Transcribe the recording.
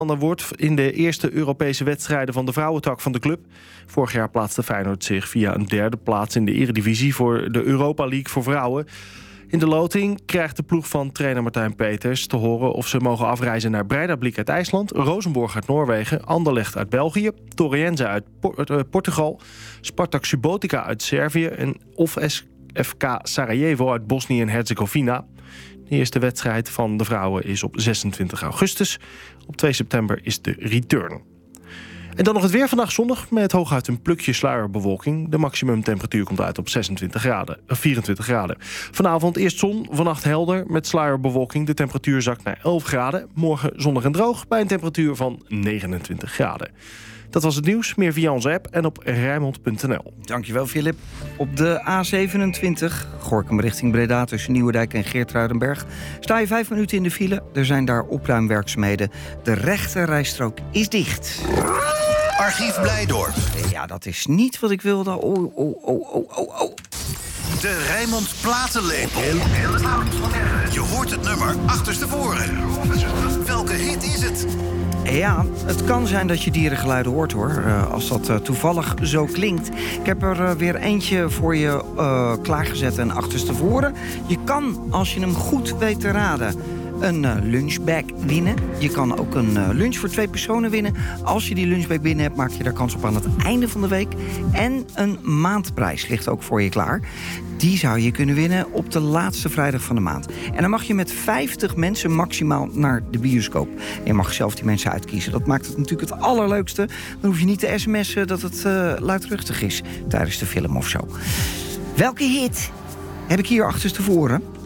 wordt in de eerste Europese wedstrijden van de vrouwentak van de club. Vorig jaar plaatste Feyenoord zich via een derde plaats in de Eredivisie voor de Europa League voor vrouwen. In de loting krijgt de ploeg van trainer Martijn Peters te horen of ze mogen afreizen naar Breidablik uit IJsland, Rosenborg uit Noorwegen, Anderlecht uit België, Torreense uit Portugal, Spartak Subotica uit Servië of FK Sarajevo uit Bosnië en Herzegovina. De eerste wedstrijd van de vrouwen is op 26 augustus. Op 2 september is de return. En dan nog het weer. Vandaag zonnig met hooguit een plukje sluierbewolking. De maximumtemperatuur komt uit op 24 graden. Vanavond eerst zon, vannacht helder met sluierbewolking. De temperatuur zakt naar 11 graden. Morgen zonnig en droog bij een temperatuur van 29 graden. Dat was het nieuws. Meer via onze app en op Rijnmond.nl. Dankjewel, Filip. Op de A27, Gorinchem richting Breda tussen Nieuwendijk en Geertruidenberg, sta je 5 minuten in de file. Er zijn daar opruimwerkzaamheden. De rechte rijstrook is dicht. Archief Blijdorp. Ja, dat is niet wat ik wilde. Oh. De Rijnmond Platenlepel. Je hoort het nummer achterstevoren. Welke hit is het? Ja, het kan zijn dat je dierengeluiden hoort, hoor. Als dat toevallig zo klinkt. Ik heb er weer eentje voor je klaargezet en achterstevoren. Je kan, als je hem goed weet te raden, een lunchbag winnen. Je kan ook een lunch voor 2 personen winnen. Als je die lunchbag binnen hebt, maak je daar kans op aan het einde van de week. En een maandprijs ligt ook voor je klaar. Die zou je kunnen winnen op de laatste vrijdag van de maand. En dan mag je met 50 mensen maximaal naar de bioscoop. En je mag zelf die mensen uitkiezen. Dat maakt het natuurlijk het allerleukste. Dan hoef je niet te sms'en dat het luidruchtig is tijdens de film of zo. Welke hit heb ik hier achterstevoren?